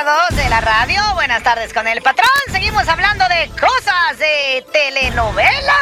número 2 de la radio. Buenas tardes con el patrón. Seguimos hablando de cosas de telenovela.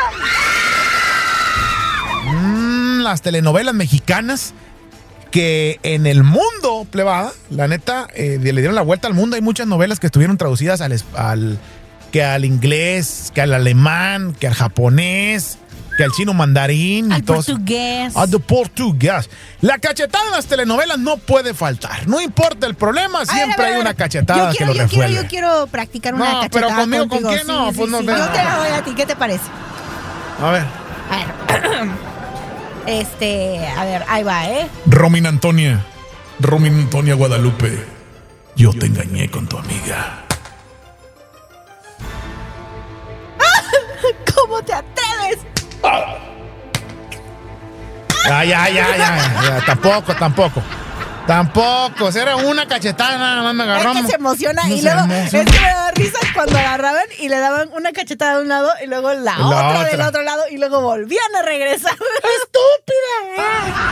Las telenovelas mexicanas que en el mundo, plebada, la neta, le dieron la vuelta al mundo. Hay muchas novelas que estuvieron traducidas que al inglés, que al alemán, que al japonés, que al chino mandarín. Al portugués. Al portugués. La cachetada en las telenovelas no puede faltar. No importa el problema, siempre hay una cachetada que lo resuelve. Yo quiero practicar una cachetada. Pero conmigo, ¿con quién? Sí, No, pues no. Yo te la doy a ti, ¿qué te parece? A ver. A ver, ahí va, Romina Antonia Guadalupe, yo te engañé con tu amiga. ¿Cómo te atreves? Ya. Tampoco. Era una cachetada, nada más me agarramos. Es que se emociona No y se luego emociona. es que me da risa cuando agarraban y le daban una cachetada de un lado y luego la otra del otro lado y luego volvían a regresar. ¡Estúpida!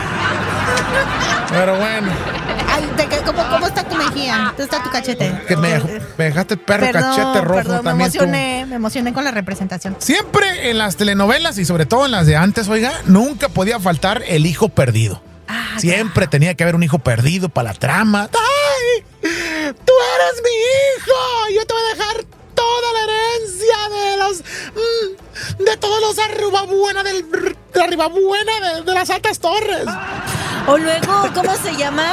Pero bueno. Ay, ¿cómo está tu mejilla? ¿Dónde está tu cachete? Que me dejaste el perro cachete rojo perdón, también. me emocioné con la representación. Siempre en las telenovelas y sobre todo en las de antes, oiga, nunca podía faltar el hijo perdido. Siempre tenía que haber un hijo perdido para la trama. ¡Ay! ¡Tú eres mi hijo! Yo te voy a dejar toda la herencia de todos los arribabuena de las altas torres. O luego, ¿cómo se llama?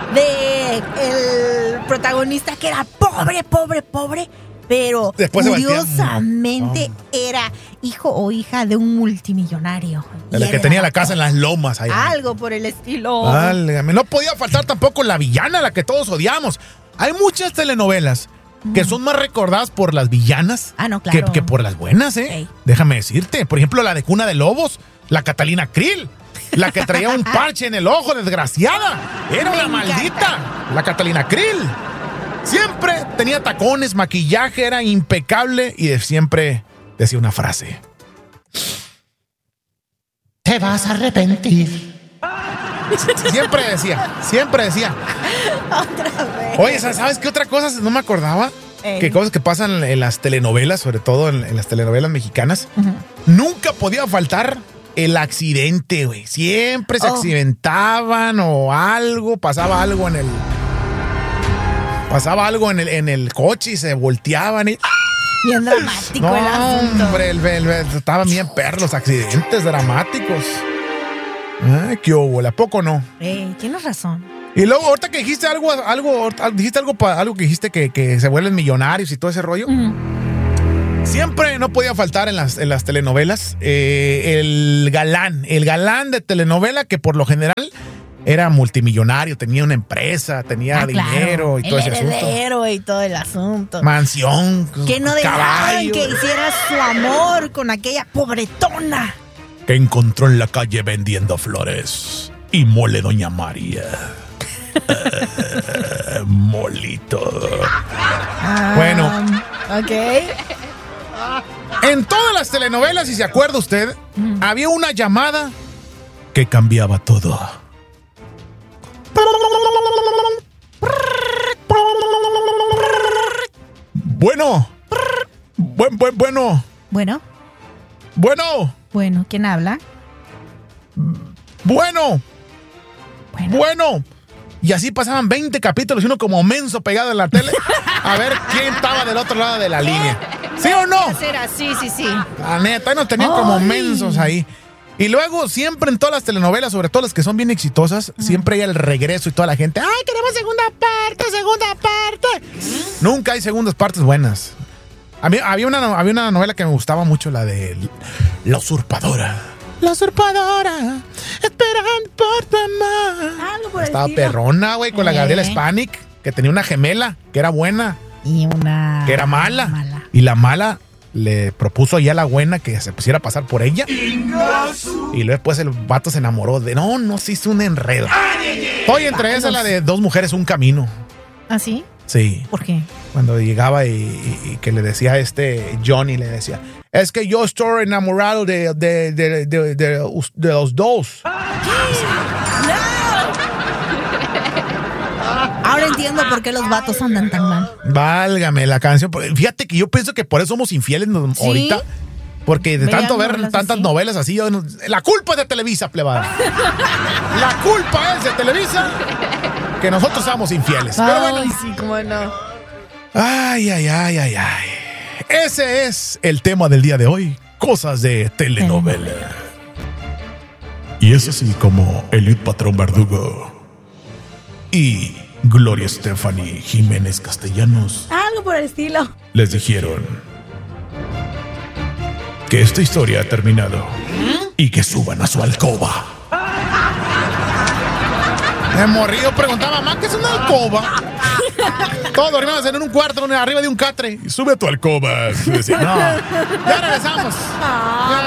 El protagonista que era pobre, pero después curiosamente era hijo o hija de un multimillonario. De la que tenía la casa en las lomas. Ahí. Algo por el estilo. Válgame. No podía faltar tampoco la villana, la que todos odiamos. Hay muchas telenovelas que son más recordadas por las villanas no, claro. que por las buenas, ¿eh? Hey. Déjame decirte. Por ejemplo, la de Cuna de Lobos, la Catalina Krill. La que traía un parche en el ojo, desgraciada. Era una maldita. La Catalina Krill. Siempre tenía tacones, maquillaje, era impecable y siempre decía una frase. Te vas a arrepentir. Siempre decía. Otra vez. Oye, ¿sabes qué otra cosa no me acordaba? Que cosas que pasan en las telenovelas, sobre todo en las telenovelas mexicanas. Nunca podía faltar el accidente, güey. Siempre se accidentaban o algo, pasaba algo en el coche y se volteaban y... Bien dramático el asunto. Hombre, estaban bien perros los accidentes dramáticos. Ay, qué hubo, ¿a poco no? Tienes razón. Y luego, ahorita que dijiste algo que dijiste que se vuelven millonarios y todo ese rollo. Siempre no podía faltar en las telenovelas el galán de telenovela que por lo general era multimillonario, tenía una empresa, tenía dinero y todo ese asunto. El heredero y todo el asunto. Mansión, que no dejaban caballo. que hiciera su amor con aquella pobretona que encontró en la calle vendiendo flores y mole doña María. Molito. Bueno. Ok. En todas las telenovelas, si se acuerda usted, había una llamada que cambiaba todo. Bueno. Bueno, ¿quién habla? Bueno. Y así pasaban 20 capítulos y uno como menso pegado en la tele a ver quién estaba del otro lado de la línea. ¿Sí o no? Sí. La neta, ahí nos tenían como mensos ahí. Y luego siempre en todas las telenovelas, sobre todo las que son bien exitosas, siempre hay el regreso y toda la gente, ¡ay, queremos segunda parte! Nunca hay segundas partes buenas. Había una novela que me gustaba mucho, la de La Usurpadora. La Usurpadora, esperando por tu amor. Estaba perrona, güey, con la Gabriela Spanik, que tenía una gemela, que era buena. Y una... que era mala. Y la mala le propuso ya a la buena que se pusiera a pasar por ella. Y luego después el vato se enamoró de... No se hizo un enredo. Oye, entre esas la de Dos mujeres, un camino. ¿Ah, sí? Sí. ¿Por qué? Cuando llegaba y que le decía a Johnny, le decía, es que yo estoy enamorado de los dos. Ahora entiendo por qué los vatos andan tan mal. Válgame la canción. Fíjate que yo pienso que por eso somos infieles ahorita. Porque de tanto ver tantas novelas así, la culpa es de Televisa, plebada. La culpa es de Televisa que nosotros seamos infieles. Pero bueno. Ay, sí, cómo no. Ay. Ese es el tema del día de hoy. Cosas de telenovela. Y es así como Eliud Patrón Verdugo y Gloria Estefany Jiménez Castellanos Algo por el estilo. les dijeron que esta historia ha terminado y que suban a su alcoba. El morrillo preguntaba, mamá, ¿qué es una alcoba? Todos dormíamos en un cuarto arriba de un catre. Y sube a tu alcoba. Y decía, no, ya regresamos.